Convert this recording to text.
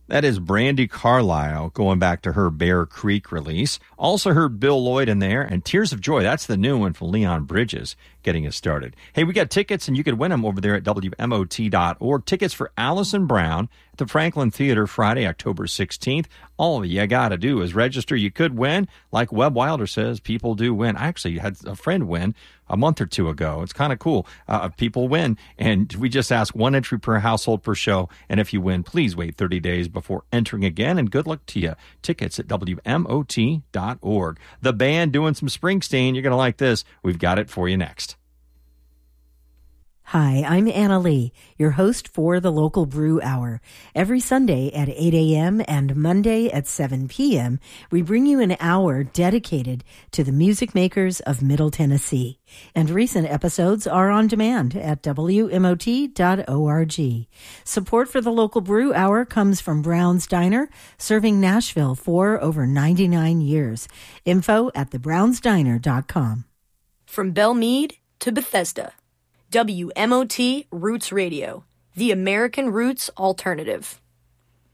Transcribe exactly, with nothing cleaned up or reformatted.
That is Brandi Carlile going back to her Bear Creek release. Also heard Bill Lloyd in there, and Tears of Joy. That's the new one from Leon Bridges getting us started. Hey, we got tickets, and you could win them over there at W M O T dot org. Tickets for Alison Brown at the Franklin Theater Friday, October sixteenth. All you got to do is register. You could win. Like Webb Wilder says, people do win. I actually had a friend win a month or two ago. It's kind of cool. Uh, people win, and we just ask one entry per household per show, and if you win, please wait thirty days before entering again, and good luck to you. Tickets at W M O T dot org. The band doing some Springsteen. You're going to like this. We've got it for you next. Hi, I'm Anna Lee, your host for the Local Brew Hour. Every Sunday at eight a.m. and Monday at seven p.m., we bring you an hour dedicated to the music makers of Middle Tennessee. And recent episodes are on demand at W M O T dot org. Support for the Local Brew Hour comes from Brown's Diner, serving Nashville for over ninety-nine years. Info at the browns diner dot com. From Belle Meade to Bethesda. W M O T Roots Radio, the American Roots Alternative.